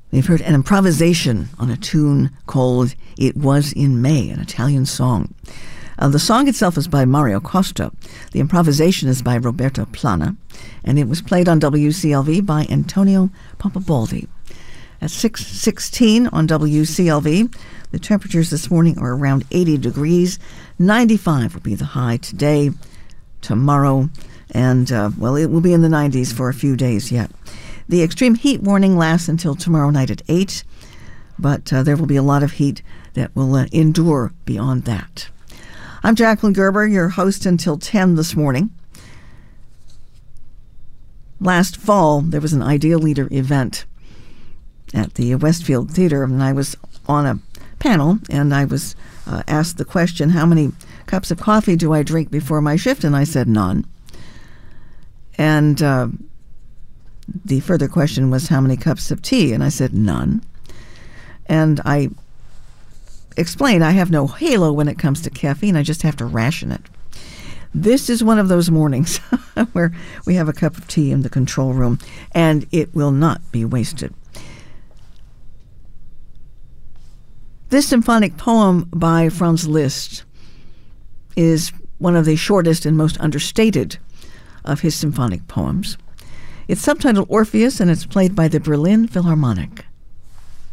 They've heard an improvisation on a tune called It Was in May, an Italian song. The song itself is by Mario Costa. The improvisation is by Roberto Plana, and it was played on WCLV by Antonio Pompabaldi. At 6:16 on WCLV, the temperatures this morning are around 80 degrees. 95 will be the high today, tomorrow, and, it will be in the 90s for a few days yet. The extreme heat warning lasts until tomorrow night at 8, but there will be a lot of heat that will endure beyond that. I'm Jacqueline Gerber, your host until 10 this morning. Last fall, there was an Ideal Leader event at the Westfield Theater, and I was on a panel, and I was asked the question, how many cups of coffee do I drink before my shift? And I said none. And the further question was, how many cups of tea? And I said none. And I explained I have no halo when it comes to caffeine. I just have to ration it. This is one of those mornings where we have a cup of tea in the control room, and it will not be wasted. This symphonic poem by Franz Liszt is one of the shortest and most understated of his symphonic poems. It's subtitled Orpheus, and it's played by the Berlin Philharmonic.